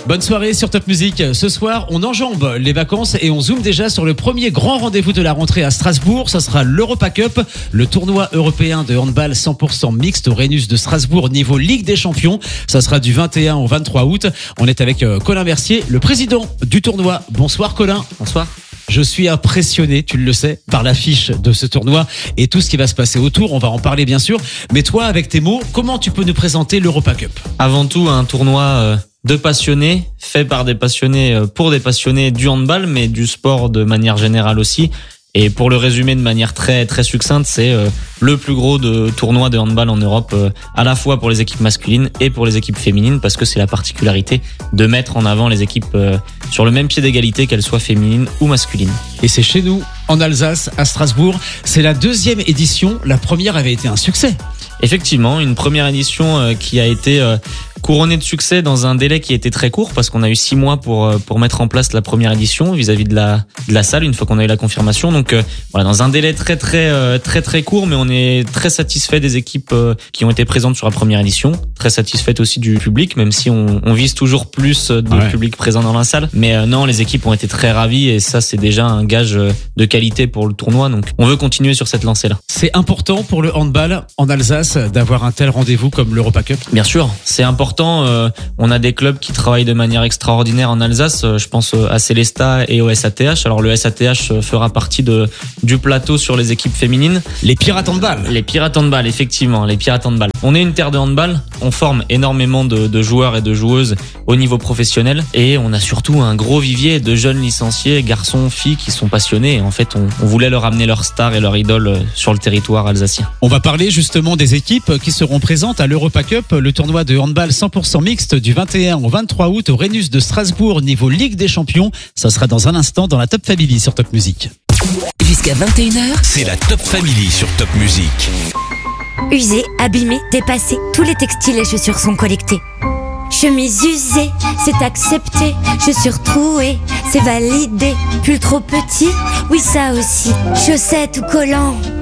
Bonne soirée sur Top Music. Ce soir, on enjambe les vacances et on zoome déjà sur le premier grand rendez-vous de la rentrée à Strasbourg. Ça sera l'Europa Cup, le tournoi européen de handball 100% mixte au Rhenus de Strasbourg niveau Ligue des Champions. Ça sera du 21 au 23 août. On est avec Colin Mercier, le président du tournoi. Bonsoir Colin. Bonsoir. Je suis impressionné, tu le sais, par l'affiche de ce tournoi et tout ce qui va se passer autour. On va en parler bien sûr. Mais toi, avec tes mots, comment tu peux nous présenter l'Europa Cup ? Avant tout, un tournoi de passionnés, fait par des passionnés pour des passionnés du handball, mais du sport de manière générale aussi. Et pour le résumer de manière très très succincte, c'est le plus gros tournoi de handball en Europe, à la fois pour les équipes masculines et pour les équipes féminines, parce que c'est la particularité de mettre en avant les équipes sur le même pied d'égalité, qu'elles soient féminines ou masculines. Et c'est chez nous, en Alsace, à Strasbourg. C'est la 2e édition. La première avait été un succès. Effectivement, une première édition qui a été couronnée de succès dans un délai qui était très court, parce qu'on a eu 6 mois pour mettre en place la première édition vis-à-vis de la salle, une fois qu'on a eu la confirmation. Donc voilà, dans un délai très court, mais on est très satisfait des équipes qui ont été présentes sur la première édition, très satisfait aussi du public, même si on vise toujours plus de public présent dans la salle. Mais non, les équipes ont été très ravies et ça, c'est déjà un gage de qualité pour le tournoi. Donc on veut continuer sur cette lancée-là. C'est important pour le handball en Alsace d'avoir un tel rendez-vous comme l'Europa Cup. Bien sûr, c'est important. On a des clubs qui travaillent de manière extraordinaire en Alsace. Je pense à Célestat et au SATH. Alors le SATH fera partie du plateau sur les équipes féminines. Les Pirates handball. Les Pirates handball, effectivement, les Pirates handball. On est une terre de handball. On forme énormément de joueurs et de joueuses au niveau professionnel. Et on a surtout un gros vivier de jeunes licenciés, garçons, filles qui sont passionnés. Et en fait, on voulait leur amener leur star et leur idole sur le territoire alsacien. On va parler justement des équipes qui seront présentes à l'Europa Cup, le tournoi de handball 100% mixte du 21 au 23 août au Rhenus de Strasbourg niveau Ligue des Champions. Ça sera dans un instant dans la Top Family sur Top Music. Jusqu'à 21h, c'est la Top Family sur Top Music. Usés, abîmés, dépassés, tous les textiles et chaussures sont collectés. Chemise usée, c'est accepté. Chaussures trouées, c'est validé. Pull trop petit, oui ça aussi. Chaussettes ou collants,